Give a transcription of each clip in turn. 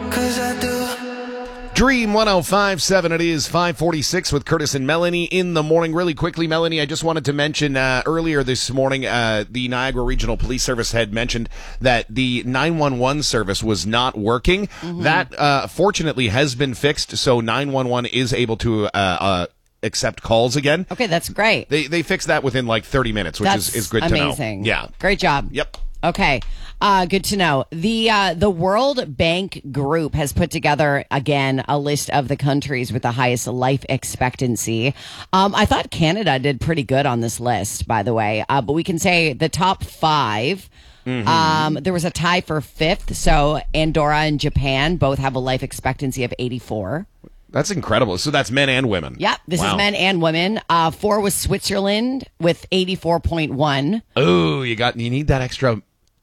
'Cause I do. Dream 105.7. It is 5:46 with Curtis and Melanie in the morning. Really quickly, Melanie, I just wanted to mention earlier this morning, the Niagara Regional Police Service had mentioned that the 911 service was not working. Mm-hmm. That, fortunately, has been fixed, so 911 is able to accept calls again. Okay, that's great. They fixed that within like 30 minutes, which is good to know. Amazing. Yeah. Great job. Yep. Okay, good to know. The World Bank Group has put together, again, a list of the countries with the highest life expectancy. I thought Canada did pretty good on this list, by the way. But we can say the top five. Mm-hmm. There was a tie for fifth. So Andorra and Japan both have a life expectancy of 84. That's incredible. So that's men and women. Yep, this is men and women. 4 was Switzerland with 84.1. Oh, you need that extra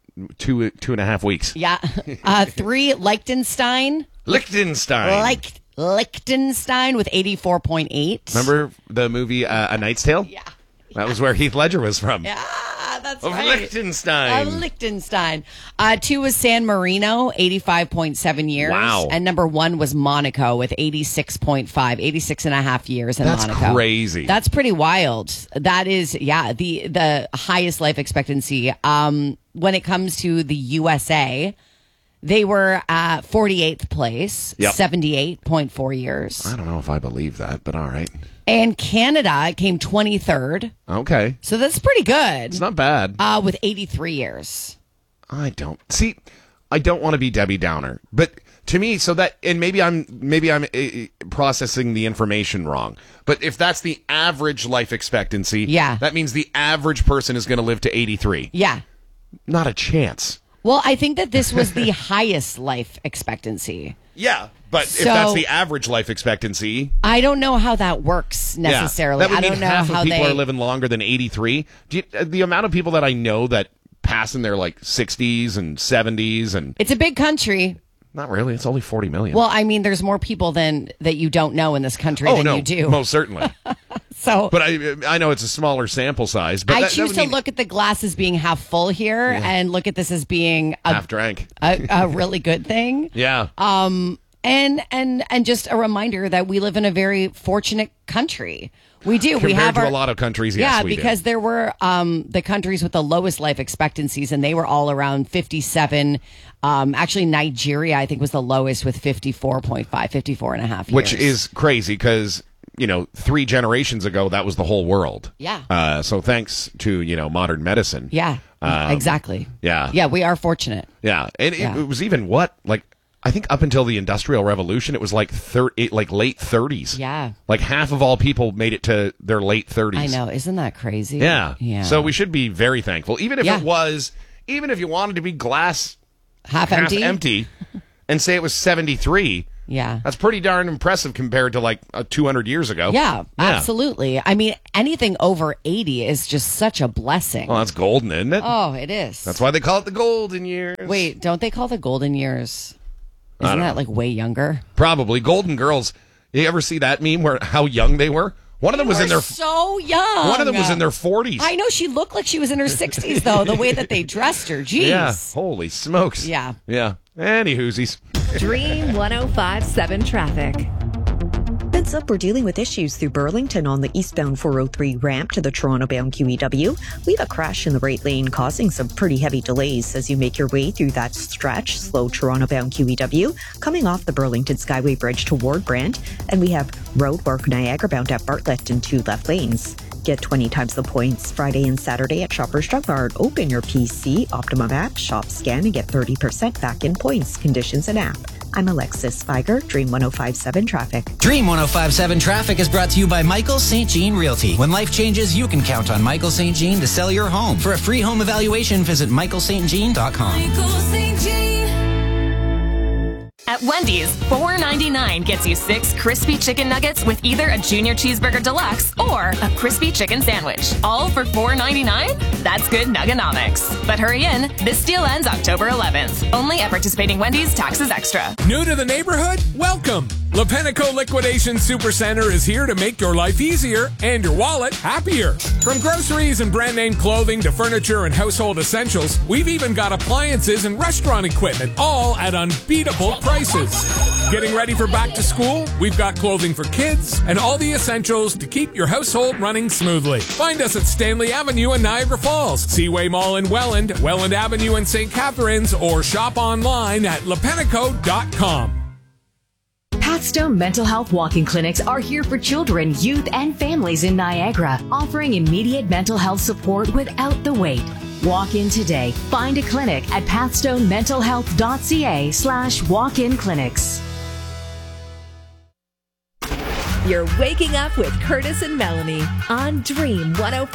2.5 weeks. Yeah. 3, Liechtenstein. Liechtenstein Liechtenstein with 84.8. Remember the movie A Knight's Tale? Yeah. That was where Heath Ledger was from. Yeah, that's of right. Liechtenstein. Of Liechtenstein. 2 was San Marino, 85.7 years. Wow. And number 1 was Monaco with 86.5, 86 and a half years in Monaco. That's crazy. That's pretty wild. That is, the highest life expectancy. When it comes to the USA, they were at 48th place, 78.4 years. I don't know if I believe that, but all right. And Canada came 23rd. Okay. So that's pretty good. It's not bad. With 83 years. I don't want to be Debbie Downer, but to me, and maybe I'm processing the information wrong. But if that's the average life expectancy, that means the average person is going to live to 83. Yeah. Not a chance. Well, I think that this was the highest life expectancy. Yeah, but if that's the average life expectancy, I don't know how that works necessarily. That would mean I don't know half how of people are living longer than 83. The amount of people that I know that pass in their like 60s and 70s, and it's a big country. Not really. It's only 40 million. Well, I mean, there's more people that you don't know in this country than you do. Most certainly. But I know it's a smaller sample size. But I choose to look at the glass as being half full here and look at this as being half drank. A really good thing. Yeah. And just a reminder that we live in a very fortunate country. We do. Compared to a lot of countries, yes, we do. Because there were the countries with the lowest life expectancies, and they were all around 57. Actually, Nigeria, I think, was the lowest with 54.5, 54 and a half years. Which is crazy because, 3 generations ago, that was the whole world. Yeah. So thanks to, modern medicine. Yeah, exactly. Yeah. Yeah, we are fortunate. Yeah. And it was even I think up until the Industrial Revolution, it was like late 30s. Yeah. Like half of all people made it to their late 30s. I know. Isn't that crazy? Yeah. Yeah. So we should be very thankful. Even if even if you wanted to be glass half empty and say it was 73. Yeah. That's pretty darn impressive compared to 200 years ago. Yeah, absolutely. I mean, anything over 80 is just such a blessing. Well, that's golden, isn't it? Oh, it is. That's why they call it the golden years. Wait, don't they call the golden years? Isn't that way younger? Probably. Golden Girls. You ever see that meme where how young they were? One of them was in their so young. One of them was in their 40s. I know, she looked like she was in her 60s though, the way that they dressed her. Jeez. Yeah. Holy smokes. Yeah. Yeah. Any whoosies. Dream 105.7 traffic. Heads up, we're dealing with issues through Burlington on the eastbound 403 ramp to the Toronto-bound QEW. We have a crash in the right lane causing some pretty heavy delays as you make your way through that stretch. Slow Toronto-bound QEW coming off the Burlington Skyway Bridge toward Brant. And we have road work Niagara-bound at Bartlett in 2 left lanes. Get 20 times the points Friday and Saturday at Shoppers Drug Mart. Open your PC, Optimum app, shop, scan, and get 30% back in points. Conditions and app. I'm Alexis Spiger, Dream 105.7 Traffic. Dream 105.7 Traffic is brought to you by Michael St. Jean Realty. When life changes, you can count on Michael St. Jean to sell your home. For a free home evaluation, visit michaelstjean.com. Michael St. Jean. At Wendy's, $4.99 gets you 6 crispy chicken nuggets with either a Junior Cheeseburger Deluxe or a crispy chicken sandwich. All for $4.99? That's good nuggenomics. But hurry in, this deal ends October 11th. Only at participating Wendy's, taxes extra. New to the neighborhood? Welcome! Lepenico Liquidation Supercenter is here to make your life easier and your wallet happier. From groceries and brand name clothing to furniture and household essentials, we've even got appliances and restaurant equipment, all at unbeatable prices. Getting ready for back to school? We've got clothing for kids and all the essentials to keep your household running smoothly. Find us at Stanley Avenue in Niagara Falls, Seaway Mall in Welland, Welland Avenue in St. Catharines, or shop online at lepenico.com. Patstone Mental Health Walk-in Clinics are here for children, youth, and families in Niagara, offering immediate mental health support without the wait. Walk in today. Find a clinic at patstonementalhealth.ca/walk-in clinics. You're waking up with Curtis and Melanie on Dream 105.